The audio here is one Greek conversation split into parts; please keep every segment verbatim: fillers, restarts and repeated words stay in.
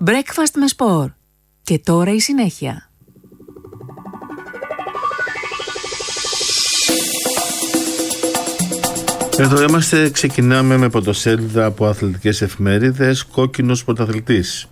Breakfast με σπορ. Και τώρα η συνέχεια. Εδώ είμαστε, ξεκινάμε με πρωτοσέλιδα από αθλητικές εφημερίδες. Κόκκινος πρωταθλητής.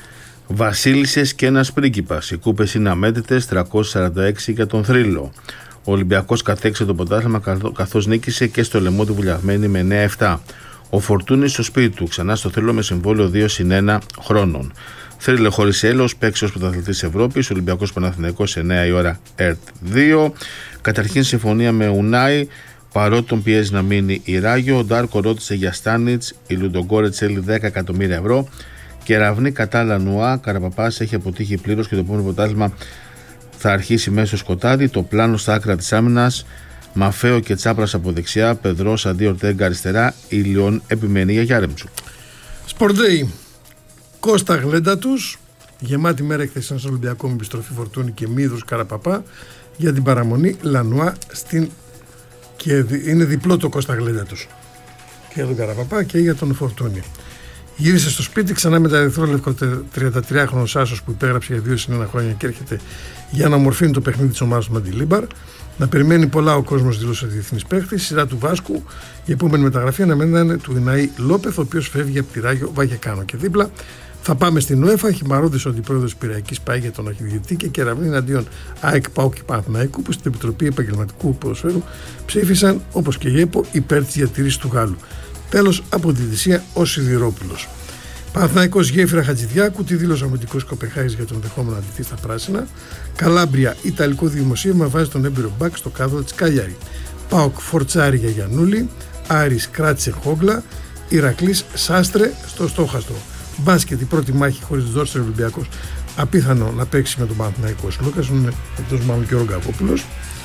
Βασίλισσες και ένας πρίγκιπας. Οι κούπες είναι αμέτρητες, τριακόσια σαράντα έξι για τον θρύλο. Ο Ολυμπιακός κατέξε το πρωτάθλημα καθώς νίκησε και στο λαιμό του Βουλιαγμένη με εννέα επτά. Ο Φορτούνης στο σπίτι του, ξανά στο θρύλο με συμβόλαιο δύο συν ένα χρόνων. Θρύλο χωρίς έλεος, παίξει ως πρωταθλητής Ευρώπης. Ολυμπιακός Παναθηναϊκός εννέα η ώρα ΕΡΤ δύο. Καταρχήν συμφωνία με Ουνάι. Παρότι τον πιέζει να μείνει η Ράγιο, ο Ντάρκο ρώτησε για Στάνιτς, η Λουντογκόρετς θέλει δέκα εκατομμύρια ευρώ. Κεραυνή κατά Λανουά, Καραπαπάς έχει αποτύχει πλήρως και το επόμενο πρωτάθλημα θα αρχίσει μέσω σκοτάδι. Το πλάνο στα άκρα της άμυνας, Μαφέο και Τσάπρας από δεξιά, Πεδρός αντί Ορτέγκα αριστερά, η Λιόν επιμένει για Γιάρεμτσου. Sport Day. Κώστα Γλέντα τους, γεμάτη μέρα εκθέσεων στον Ολυμπιακό με επιστροφή Φορτούνη και Μίδρους Καραπαπά για την παραμονή Λανουά στην. Και είναι διπλό το Κώστα Γλέντα τους. Και για τον Καραπαπά και για τον Φορτούνη. Γύρισε στο σπίτι ξανά με τα ερυθρόλευκο τριαντατριάχρονο Άσος που υπέγραψε για δύο συν ένα χρόνια και έρχεται για να μορφύνει το παιχνίδι της ομάδας του Μαντιλίμπαρ. Να περιμένει πολλά ο κόσμος, δήλωσε διεθνής παίχτης. Σειρά του Βάσκου. Η επόμενη μεταγραφή αναμένεται του Ιναή Λόπεθ, ο οποίος φεύγει από τη Ράγιο Βαγεκάνο. Και δίπλα θα πάμε στην UEFA. Χυμαρώδης ο αντιπρόεδρος Πειραϊκής πάει για τον αρχιδιετή και κεραυνή εναντίον ΑΕΚ, ΠΑΟΚ και Παναθηναϊκού που στην Επιτροπή Επαγγελματικού Ποδοσφαίρου ψήφισαν όπως και η ΕΠΟ υπέρ της διατήρησης του Γάλλου. Τέλος από τη θυσία ο Σιδηρόπουλος. Παναθηναϊκός Γέφυρα Χατζηδιάκου, τι δήλωσε ο αμυντικός Κοπεχάγης για τον ενδεχόμενο αντιθεί στα πράσινα. Καλάμπρια, Ιταλικό δημοσίευμα βάζει τον έμπειρο μπακ στο κάδρο της Κάλιαρη. ΠΑΟΚ Φορτσάρι για Γιαννούλη, Άρης κράτησε Χόγκλα, Ηρακλής Σάστρε στο στόχαστρο. Μπάσκετ, η πρώτη μάχη χωρίς Δόρστερ Ολυμπιακός, απίθανο να παίξει με τον Παναθηναϊκό Λούκας, είναι εκτός μάλλον και ο Ρογκαβόπουλος.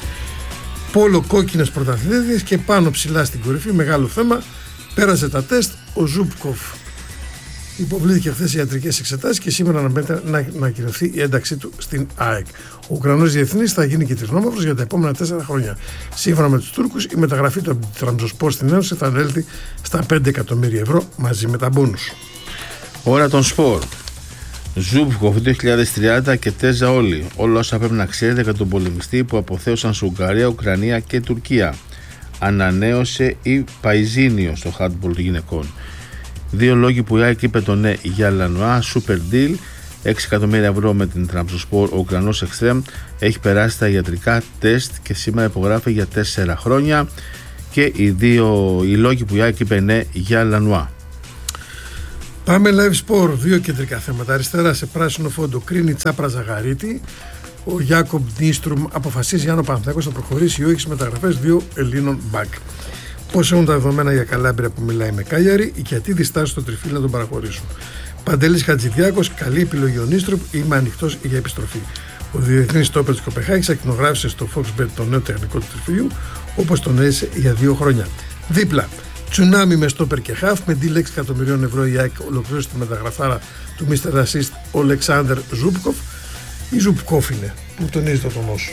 Πόλο κόκκινες πρωταθλήτριες και πάνω ψηλά στην κορυφή, μεγάλο θέμα. Πέρασε τα τεστ ο Ζούπκοφ. Υποβλήθηκε χθες οι ιατρικές εξετάσεις και σήμερα αναμένεται να ανακοινωθεί η ένταξή του στην ΑΕΚ. Ο Ουκρανός διεθνής θα γίνει και τριχνόμαυρος για τα επόμενα τέσσερα χρόνια. Σύμφωνα με τους Τούρκους, η μεταγραφή του Τραμπζοσπορ στην Ένωση θα ανέλθει στα πέντε εκατομμύρια ευρώ μαζί με τα μπόνους. Ώρα των σπορ. Ζούμπκοφ δύο χιλιάδες τριάντα και τέζα όλοι. Όλα όσα πρέπει να ξέρετε για τον πολεμιστή που αποθέωσαν σε Ουγγαρία, Ουκρανία και Τουρκία. Ανανέωσε η Παϊζίνιο στο χάντμπολ των γυναικών. Δύο λόγοι που η ΑΕΚ είπε το ναι για Λανουά, super deal. έξι εκατομμύρια ευρώ με την Τραμπζοσπορ. Ο Ουκρανός Εξτρέμ έχει περάσει τα ιατρικά τεστ και σήμερα υπογράφει για τέσσερα χρόνια. Και οι δύο οι λόγοι που η ΑΕΚ είπε ναι για Λανουά. Πάμε live sport, δύο κεντρικά θέματα. Αριστερά σε πράσινο φόντο κρίνει Τσάπρα Ζαγαρίτη. Ο Γιάκομπ Νίστρουμ αποφασίζει αν ο Παναθηναϊκός θα προχωρήσει ή όχι στις μεταγραφές δύο Ελλήνων μπακ. Πώς έχουν τα δεδομένα για Καλάμπρια που μιλάει με Κάλιαρη, οι γιατί διστάζουν στο τριφύλι να τον παραχωρήσουν. Παντελής Χατζηδιάκος, καλή επιλογή ο Νίστρουμ, είμαι ανοιχτός για επιστροφή. Ο διεθνής στόπερ της Κοπεχάγης ακτινογράφησε στο Foxbet το νέο τεχνικό του τριφυλιού, όπως τον έζησε για δύο χρόνια. Δίπλα. Τσουνάμι με στόπερ και χαφ, με deal έξι εκατομμυρίων ευρώ η ΑΕΚ ολοκλήρωσε τη μεταγραφάρα του μίστερ Assist ο Αλεξάνδρ Ζούπκοφ ή Ζουπκόφ είναι, που τονίζεται τον όσο.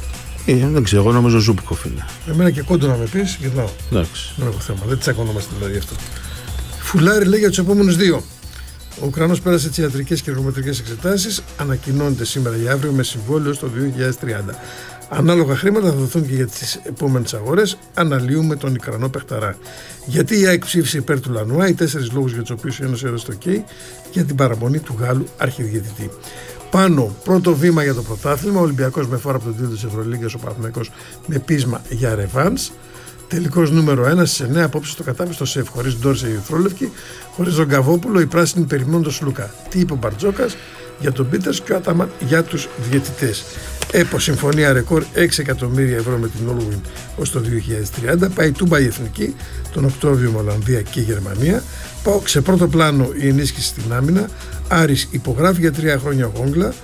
Ε, δεν ξέρω, εγώ νομίζω Ζούπκοφ είναι. Εμένα και κόντο να με πεις, γυρνάω. Εντάξει. Δεν έχω θέμα, δεν τσακωνόμαστε δηλαδή αυτό. Φουλάρι λέει για τους επόμενους δύο. Ο Ουκρανός πέρασε τις ιατρικές και εργομετρικές εξετάσεις, ανακοινώνεται σήμερα ή αύριο με συμβόλαιο στο δύο χιλιάδες τριάντα. Ανάλογα χρήματα θα δοθούν και για τις επόμενες αγορές. Αναλύουμε τον Ουκρανό παιχταρά. Γιατί η ΑΕΚ ψήφισε υπέρ του Λανουά, οι τέσσερις λόγους για τους οποίους η Ένωση έδωσε το OK για την παραμονή του Γάλλου αρχιδιαιτητή. Πάνω, πρώτο βήμα για το πρωτάθλημα. Ο Ολυμπιακός με φόρα από τον τίτλο της Ευρωλίγκας, ο Παναθηναϊκός με πείσμα για ρεβάνς. Τελικός νούμερο ένα στις εννέα απόψε στο κατάπιστο σεφ. Χωρίς Ντόρσε η Ερυθρόλευκη, χωρίς τον Καβόπουλο, οι πράσινοι περιμένουν τον Σλούκα. Τι είπε ο Μπαρτζόκας για τον Πίτερς και ο Άταμαν για τους διαιτητές. ΕΠΟ συμφωνία ρεκόρ έξι εκατομμύρια ευρώ με την Όλουιν ως το δύο χιλιάδες τριάντα. Πάει Τούμπα η Εθνική τον Οκτώβριο με Ολλανδία και Γερμανία. Πάω σε πρώτο πλάνο η ενίσχυση στην άμυνα. Άρης υπογράφει για τρία χρόνια Γόγκλα.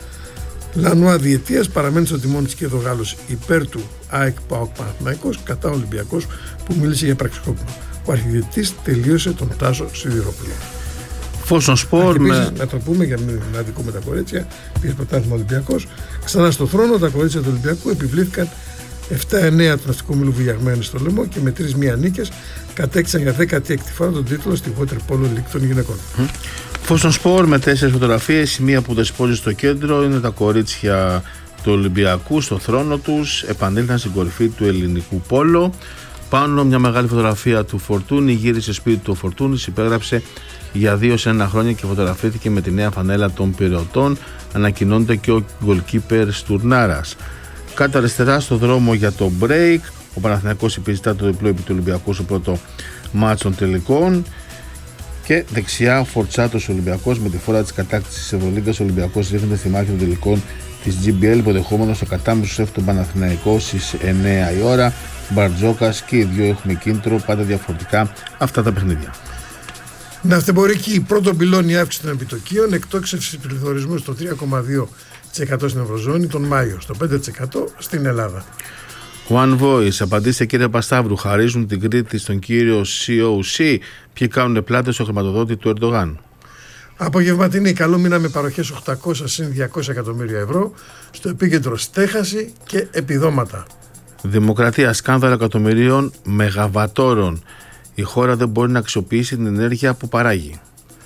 Λανουά διετίας, παραμένει στο τιμόνι της και εδώ Γάλλος υπέρ του ΑΕΚ ΠΑΟΚ Παναθηναϊκός, κατά Ολυμπιακός που μίλησε για πραξικόπημα. Ο αρχιδιετής τελείωσε τον Τάσο Σιδηρόπουλο. Φόσον Σπορ με... Να το πούμε για μην αδικούμε τα κορίτσια, πήρε πρωτάθλημα Ολυμπιακός. Ξανά στο θρόνο τα κορίτσια του Ολυμπιακού επιβλήθηκαν επτά εννέα του ναυτικού μήλου Βουλιαγμένη στο λαιμό και με τρεις μία νίκες κατέκτησαν για δέκατη έκτη φορά τον τίτλο στη Water Polo League των γυναικών. Φως Σπορ με τέσσερις φωτογραφίες. Η μία που δεσπόζει στο κέντρο είναι τα κορίτσια του Ολυμπιακού στο θρόνο τους. Επανήλθαν στην κορυφή του ελληνικού πόλο. Πάνω μια μεγάλη φωτογραφία του Φορτούνη. Γύρισε σπίτι του ο Φορτούνης, υπέγραψε για δύο σε ένα χρόνια και φωτογραφήθηκε με τη νέα φανέλα των Πειραιωτών. Ανακοινώνεται και ο goalkeeper Στουρνάρας. Κάτω αριστερά στο δρόμο για το break. Ο Παναθηναϊκός επιζητά το διπλό επί του Ολυμπιακού στο πρώτο μάτς των τελικών. Και δεξιά ο Φορτσάτος Ολυμπιακός με τη φορά της κατάκτησης της Ευρωλίγκας. Ο Ολυμπιακός ρίχνεται στη μάχη των τελικών της τζι μπι ελ, υποδεχόμενος στο κατάμεσο σεφ τον Παναθηναϊκό στις εννιά η ώρα. Μπαρτζόκας και οι δύο έχουμε κίνητρο, πάντα διαφορετικά αυτά τα παιχνίδια. Ναυτεμπορική, πρώτο πυλώνει αύξηση των επιτοκίων, εκτόξευση πληθωρισμού στο τρία κόμμα δύο τοις εκατό στην Ευρωζώνη τον Μάιο, στο πέντε τοις εκατό στην Ελλάδα. One Voice, απαντήστε κύριε Πασταύρου, χαρίζουν την Κρήτη στον κύριο σι ο σι, ποιοι κάνουν πλάτες στο χρηματοδότη του Ερντογάν. Απογευματινή, καλό μήνα με παροχές οκτακόσια συν διακόσια εκατομμύρια ευρώ, στο επίκεντρο στέχαση και επιδόματα. Δημοκρατία, σκάνδαλα εκατομμυρίων μεγαβατόρων. Η χώρα δεν μπορεί να αξιοποιήσει την ενέργεια που παράγει.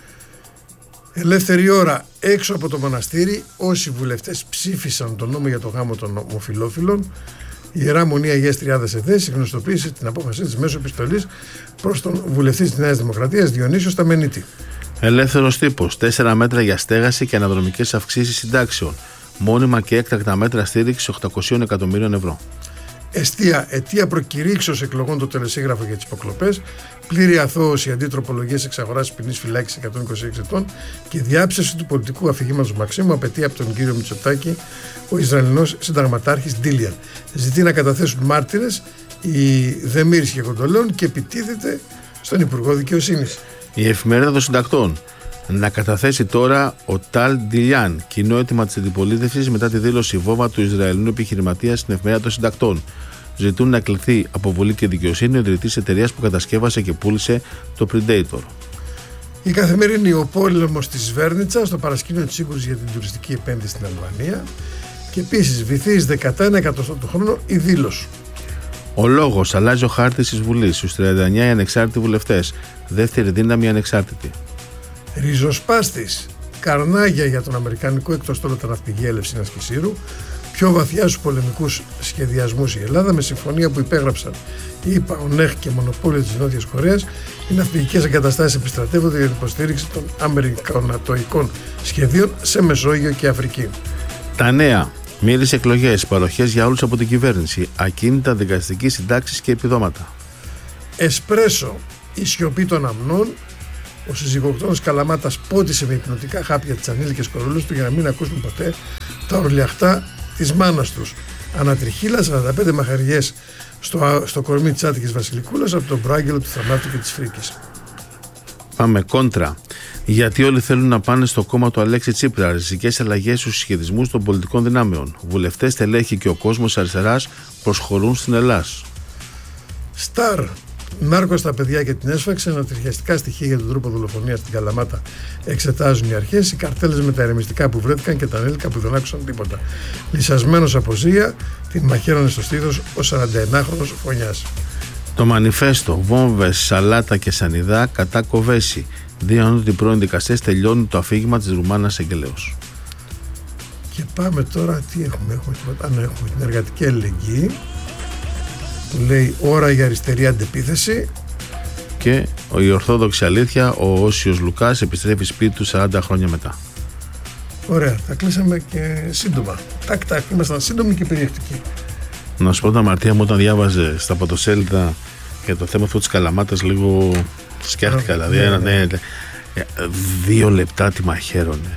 Ελεύθερη ώρα, έξω από το μοναστήρι, όσοι βουλευτές ψήφισαν τον νόμο για το γάμο των ομοφυλόφιλων. Η Ιερά Μονή Αγίας Τριάδας Εθέσης γνωστοποίησε την απόφασή της μέσω επιστολής προς τον βουλευτή της Νέας Δημοκρατίας Διονύσιο Σταμενίτη. Ελεύθερος τύπος, τέσσερα μέτρα για στέγαση και αναδρομικές αυξήσεις συντάξεων. Μόνιμα και έκτακτα μέτρα στήριξης οκτακόσια εκατομμύριων ευρώ. Εστία, αιτία προκηρύξεως εκλογών το τελεσίγραφο για τις υποκλοπές, πλήρη αθώωση αντί τροπολογίες εξαγοράς ποινής φυλάκισης εκατόν είκοσι έξι ετών και διάψευση του πολιτικού αφηγήματος Μαξίμου απαιτεί από τον κύριο Μητσοτάκη ο Ισραηλινός συνταγματάρχης Ντίλιαν. Ζητεί να καταθέσουν μάρτυρες οι Δεμήρης και Κοντολέων και επιτίθεται στον Υπουργό Δικαιοσύνης. Η εφημερίδα των συντακτών. Να καταθέσει τώρα ο Ταλ Ντιλιάν, κοινό αίτημα της αντιπολίτευσης μετά τη δήλωση βόμβα του Ισραηλινού επιχειρηματία στην εφημερίδα των συντακτών. Ζητούν να εκλεχθεί αποβολή και δικαιοσύνη ο ιδρυτής εταιρείας που κατασκεύασε και πούλησε το Predator. Η Καθημερινή, ο πόλεμος της Βέρνιτσα στο παρασκήνιο της σύγκρουσης για την τουριστική επένδυση στην Αλβανία. Και επίσης βυθίζεται κατά ένα εκατοστό του χρόνου η δήλωση. Ο Λόγος, αλλάζει ο χάρτης της Βουλής. Στους τριάντα εννιά οι ανεξάρτητοι βουλευτές. Δεύτερη δύναμη ανεξάρτητη. Ριζοσπάστης, καρνάγια για τον Αμερικανικό εκτοστόλο τα ναυπηγεία Ελευσίνας και Σύρου. Πιο βαθιά στους πολεμικούς σχεδιασμούς η Ελλάδα, με συμφωνία που υπέγραψαν η ΙΠΑ, ο ΝΕΧ και μονοπόλιο της Νότιας Κορέας. Οι ναυπηγικές εγκαταστάσεις επιστρατεύονται για την υποστήριξη των αμερικανατοικών σχεδίων σε Μεσόγειο και Αφρική. Τα νέα. Μίλησε εκλογές, παροχές για όλους από την κυβέρνηση, ακίνητα, δικαστική συντάξεις και επιδόματα. Εσπρέσο, η σιωπή των αμνών. Ο συζυγοκτόνος Καλαμάτας πότισε με υπνοτικά χάπια τις ανήλικες κορούλες του για να μην ακούσουν ποτέ τα ορλιαχτά της μάνας τους. Ανατριχύλα σαράντα πέντε μαχαιριές στο, στο κορμί της άτικης βασιλικούλας από τον προάγγελο του θανάτου και της φρίκης. Πάμε κόντρα. Γιατί όλοι θέλουν να πάνε στο κόμμα του Αλέξη Τσίπρα. Ριζικές αλλαγές στους συσχετισμούς των πολιτικών δυνάμεων. Βουλευτές, τελέχη και ο κόσμος αριστεράς προσχωρούν στην Ελλάς. Σταρ. Νάρκο στα παιδιά και την έσφαξη, ανατριχιαστικά στοιχεία για τον τρόπο δολοφονίας στην Καλαμάτα εξετάζουν οι αρχές. Οι καρτέλες με τα ερεμιστικά που βρέθηκαν και τα ανήλικα που δεν άκουσαν τίποτα. Λυσασμένος από ζύα, την μαχαίρωνε στο στήθος ο σαρανταενάχρονος φωνιάς. Το μανιφέστο, βόμβες, σαλάτα και σανιδά κατά Κοβέση. Δύο ανώτατοι πρώην δικαστές τελειώνουν το αφήγημα της Ρουμάνας Εγγελέως. Και πάμε τώρα, τι έχουμε, έχουμε, αν έχουμε την εργατική αλληλεγγύη. Που λέει ώρα για αριστερή αντεπίθεση. Και η ορθόδοξη αλήθεια, ο Όσιος Λουκάς επιστρέφει σπίτι του σαράντα χρόνια μετά. Ωραία, τα κλείσαμε και σύντομα. Τάκ, τάκ, ήμασταν σύντομοι και περιεκτικοί. Να σου πω, τα μαρτία μου όταν διάβαζε στα πρωτοσέλιδα για το θέμα αυτό της Καλαμάτας, λίγο σκέφτηκα. Δηλαδή, ναι, ναι, ναι. Ναι, δύο λεπτά τη μαχαίρωνε.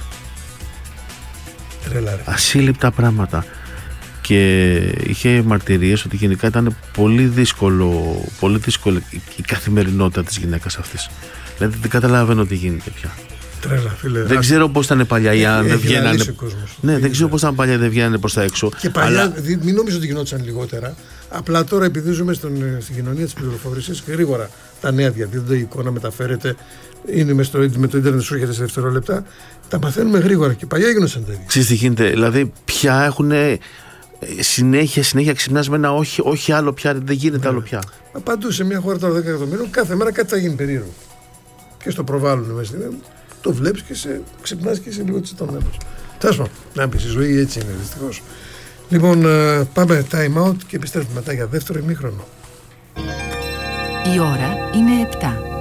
Τρέλα, ρε. Ασύλληπτα πράγματα. Και είχε μαρτυρίες ότι γενικά ήταν πολύ δύσκολο, πολύ δύσκολη η καθημερινότητα της γυναίκας αυτής. Δηλαδή δεν καταλαβαίνω τι γίνεται πια. Τρέλα, φίλε. Δεν ξέρω πώς ήταν παλιά οι αν δεν βγαίνανε. Ναι, δεν ξέρω πώς ήταν παλιά δεν βγαίνανε προς τα έξω. Και παλιά, αλλά... μην νομίζω ότι γινόντουσαν λιγότερα. Απλά τώρα επειδή ζούμε στον, στην κοινωνία της πληροφορήσης, γρήγορα τα νέα διαδίδονται, η εικόνα μεταφέρεται, είναι με, στο, με το ίντερνετ σου έρχεται σε δευτερόλεπτα. Τα μαθαίνουμε γρήγορα και παλιά γίνονταν τέτοια. Ξέρεις τι γίνεται, δηλαδή πια έχουν. Συνέχεια, συνέχεια ξυπνάς με ένα όχι, όχι άλλο πια, δεν γίνεται ναι. άλλο πια. Μα παντού σε μια χώρα τώρα δέκα εκατομμύρια, κάθε μέρα κάτι θα γίνει περίεργο. Και στο προβάλλουν μέσα στην. το βλέπεις και σε ξυπνάς και είσαι λίγο τσιτωμένος. Τέλος πάντων, να πεις, η ζωή έτσι είναι δυστυχώς. Λοιπόν, πάμε time out και επιστρέφουμε μετά για δεύτερο ημίχρονο. Η ώρα είναι επτά.